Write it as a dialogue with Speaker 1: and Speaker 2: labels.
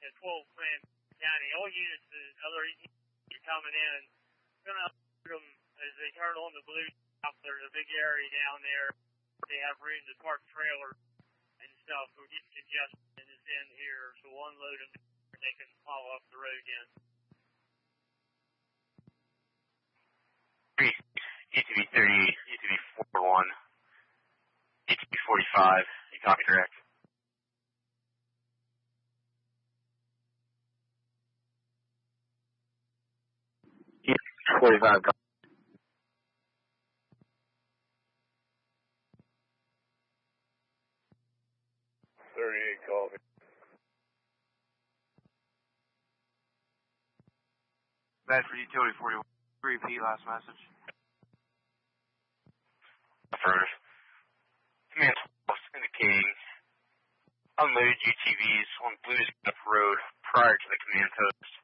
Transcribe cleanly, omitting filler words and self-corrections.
Speaker 1: at 12 Clan County. All units, other units are coming in. Going to upload them as they turn on the blue stuff. There's a big area down there. They have room to park trailers and stuff. We're getting congestion in this end here, so we'll unload them and they can follow up the road again.
Speaker 2: UTV 30, UTV 41, UTV 45, you copy direct. UTV 45, copy.
Speaker 3: Copy.
Speaker 4: Bedford Utility 41. Repeat last message.
Speaker 2: Affirmative. Command 12 indicating unloaded UTVs on Blues Gap Road prior to the command post.